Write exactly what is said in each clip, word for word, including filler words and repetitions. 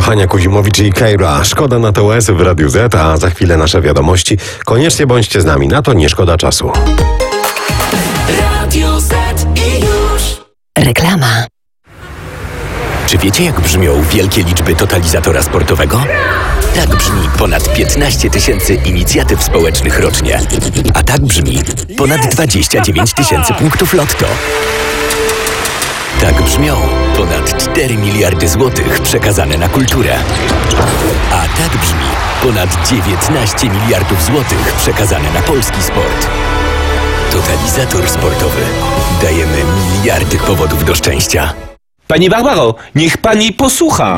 Hania Kuzimowicz i Keira. Szkoda na to łez w Radiu Z, a za chwilę nasze wiadomości. Koniecznie bądźcie z nami, na to nie szkoda czasu. Radio Z i już. Reklama. Czy wiecie, jak brzmią wielkie liczby totalizatora sportowego? Tak brzmi ponad piętnaście tysięcy inicjatyw społecznych rocznie. A tak brzmi ponad dwadzieścia dziewięć tysięcy punktów lotto. Tak brzmią ponad cztery miliardy złotych przekazane na kulturę. A tak brzmi ponad dziewiętnaście miliardów złotych przekazane na polski sport. Totalizator sportowy. Dajemy miliardy powodów do szczęścia. Pani Barbaro, niech pani posłucha.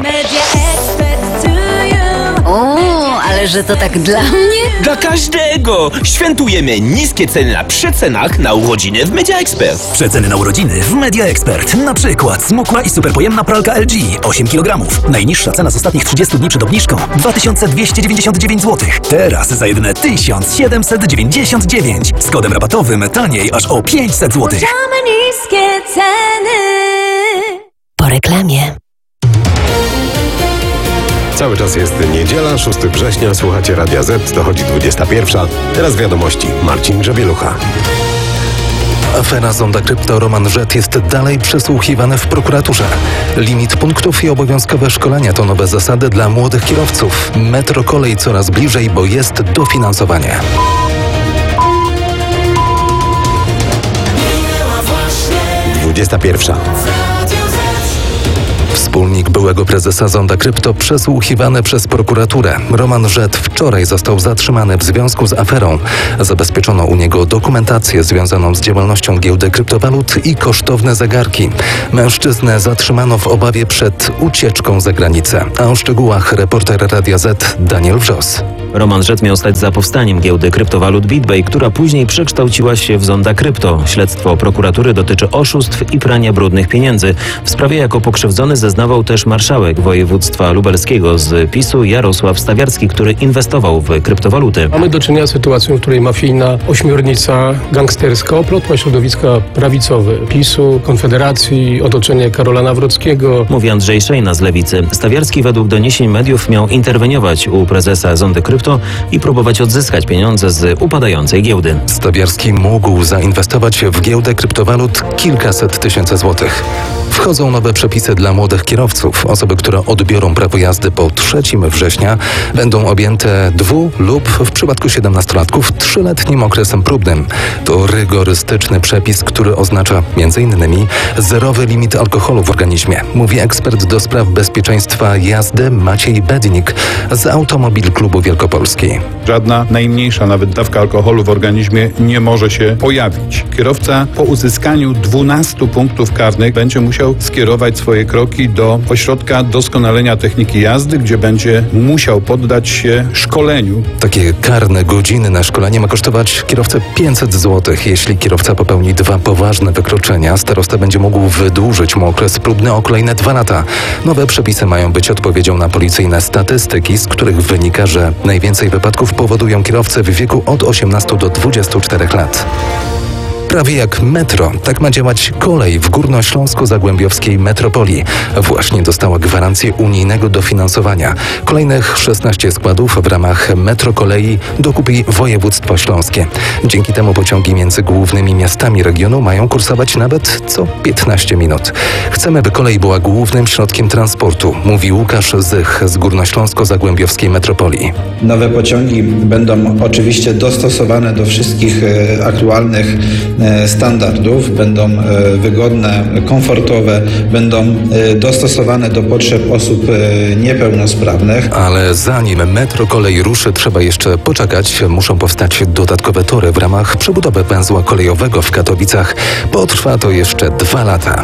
O, ale że to tak dla mnie? Dla każdego! Świętujemy niskie ceny na przecenach na urodziny w Media Expert. Przeceny na urodziny w Media Expert. Na przykład smukła i superpojemna pralka L G osiem kilogramów. Najniższa cena z ostatnich trzydziestu dni przed obniżką dwa tysiące dwieście dziewięćdziesiąt dziewięć złotych. Teraz za jedyne tysiąc siedemset dziewięćdziesiąt dziewięć. Z kodem rabatowym taniej aż o pięćset złotych. niskie ceny. Po reklamie. Cały czas jest niedziela, szóstego września, słuchacie Radia Z, dochodzi dwudziesta pierwsza. Teraz wiadomości, Marcin Grzebielucha. Afera Zonda Krypto Roman Rzet jest dalej przesłuchiwany w prokuraturze. Limit punktów i obowiązkowe szkolenia to nowe zasady dla młodych kierowców. Metro Kolej coraz bliżej, bo jest dofinansowanie. dwudziesta pierwsza. Wspólnik byłego prezesa Zonda Krypto przesłuchiwany przez prokuraturę. Roman Rzet wczoraj został zatrzymany w związku z aferą. Zabezpieczono u niego dokumentację związaną z działalnością giełdy kryptowalut i kosztowne zegarki. Mężczyznę zatrzymano w obawie przed ucieczką za granicę. A o szczegółach reporter Radia Z Daniel Wrzos. Roman Rzet miał stać za powstaniem giełdy kryptowalut BitBay, która później przekształciła się w Zonda Krypto. Śledztwo prokuratury dotyczy oszustw i prania brudnych pieniędzy. W sprawie jako pokrzywdzony zeznawał też marszałek województwa lubelskiego z PiSu Jarosław Stawiarski, który inwestował w kryptowaluty. Mamy do czynienia z sytuacją, w której mafijna ośmiornica gangsterska oplotła środowiska prawicowe PiSu, Konfederacji, otoczenie Karola Nawrockiego. Mówi Andrzej Szejna z Lewicy. Stawiarski według doniesień mediów miał interweniować u prezesa Zondy Krypto i próbować odzyskać pieniądze z upadającej giełdy. Stawiarski mógł zainwestować w giełdę kryptowalut kilkaset tysięcy złotych. Wchodzą nowe przepisy dla młodych kierowców. Osoby, które odbiorą prawo jazdy po trzeciego września, będą objęte dwu lub w przypadku siedemnastolatków trzyletnim okresem próbnym. To rygorystyczny przepis, który oznacza między innymi zerowy limit alkoholu w organizmie, mówi ekspert do spraw bezpieczeństwa jazdy Maciej Bednik z Automobil Klubu Wielkopolski. Żadna najmniejsza nawet dawka alkoholu w organizmie nie może się pojawić. Kierowca po uzyskaniu dwunastu punktów karnych będzie musiał skierować swoje kroki do ośrodka doskonalenia techniki jazdy, gdzie będzie musiał poddać się szkoleniu. Takie karne godziny na szkolenie ma kosztować kierowcę pięćset złotych. Jeśli kierowca popełni dwa poważne wykroczenia, starosta będzie mógł wydłużyć mu okres próbny o kolejne dwa lata. Nowe przepisy mają być odpowiedzią na policyjne statystyki, z których wynika, że najwięcej wypadków powodują kierowcy w wieku od osiemnastu do dwudziestu czterech lat. Prawie jak metro, tak ma działać kolej w górnośląsko-zagłębiowskiej metropolii. Właśnie dostała gwarancję unijnego dofinansowania. Kolejnych szesnaście składów w ramach Metro Kolei dokupi województwo śląskie. Dzięki temu pociągi między głównymi miastami regionu mają kursować nawet co piętnaście minut. Chcemy, by kolej była głównym środkiem transportu, mówi Łukasz Zych z górnośląsko-zagłębiowskiej metropolii. Nowe pociągi będą oczywiście dostosowane do wszystkich e, aktualnych standardów, będą wygodne, komfortowe, będą dostosowane do potrzeb osób niepełnosprawnych. Ale zanim metro kolej ruszy, trzeba jeszcze poczekać. Muszą powstać dodatkowe tory w ramach przebudowy węzła kolejowego w Katowicach. Potrwa to jeszcze dwa lata.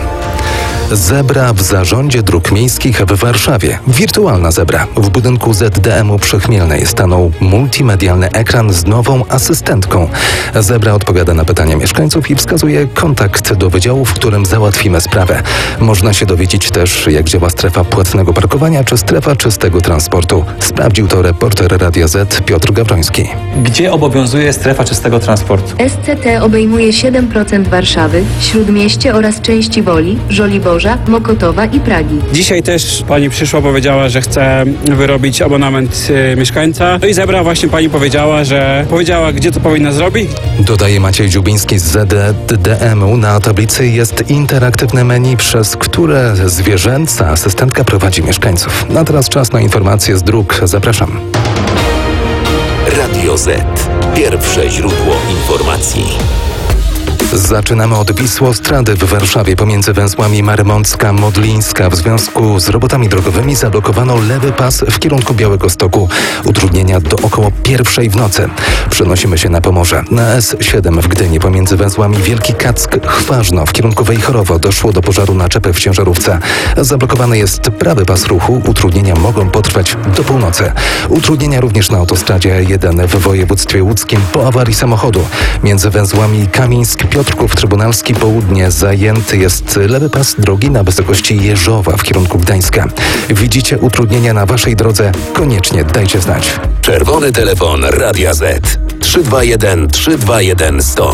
Zebra w Zarządzie Dróg Miejskich w Warszawie. Wirtualna zebra. W budynku Z D M u przy Chmielnej stanął multimedialny ekran z nową asystentką. Zebra odpowiada na pytania mieszkańców i wskazuje kontakt do wydziału, w którym załatwimy sprawę. Można się dowiedzieć też, jak działa strefa płatnego parkowania czy strefa czystego transportu. Sprawdził to reporter Radia Z Piotr Gawroński. Gdzie obowiązuje strefa czystego transportu? S C T obejmuje siedem procent Warszawy, Śródmieście oraz części Woli, Żoliborza, Zaporza, Mokotowa i Pragi. Dzisiaj też pani przyszła, powiedziała, że chce wyrobić abonament y, mieszkańca. No i Zebra właśnie pani powiedziała, że powiedziała, gdzie to powinna zrobić. Dodaje Maciej Dziubiński z Z D M-u. Na tablicy jest interaktywne menu, przez które zwierzęca asystentka prowadzi mieszkańców. A teraz czas na informacje z dróg. Zapraszam. Radio Z. Pierwsze źródło informacji. Zaczynamy od Wisłostrady w Warszawie pomiędzy węzłami Marymącka-Modlińska. W związku z robotami drogowymi zablokowano lewy pas w kierunku Białegostoku. Utrudnienia do około pierwszej w nocy. Przenosimy się na Pomorze. Na S siedem w Gdyni pomiędzy węzłami Wielki Kack-Chważno w kierunku Wejherowo doszło do pożaru naczepy w ciężarówce. Zablokowany jest prawy pas ruchu. Utrudnienia mogą potrwać do północy. Utrudnienia również na autostradzie jeden w województwie łódzkim po awarii samochodu. Między węzłami Kamińsk, Piotrków Trybunalski Południe zajęty jest lewy pas drogi na wysokości Jeżowa w kierunku Gdańska. Widzicie utrudnienia na waszej drodze? Koniecznie dajcie znać. Czerwony telefon Radia Z. trzy dwa jeden trzy dwa jeden sto.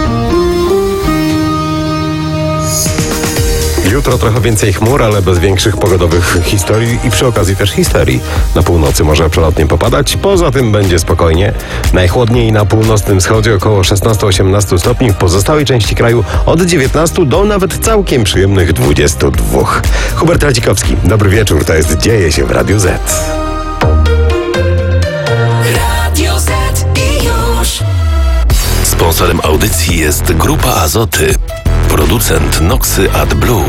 Jutro trochę więcej chmur, ale bez większych pogodowych historii i przy okazji też histerii. Na północy może przelotnie popadać, poza tym będzie spokojnie. Najchłodniej na północnym wschodzie około szesnaście osiemnaście stopni, w pozostałej części kraju od dziewiętnastu do nawet całkiem przyjemnych dwudziestu dwóch. Hubert Radzikowski, dobry wieczór, to jest Dzieje się w Radiu Z. Radio Z i już. Sponsorem audycji jest Grupa Azoty, producent Noxy AdBlue.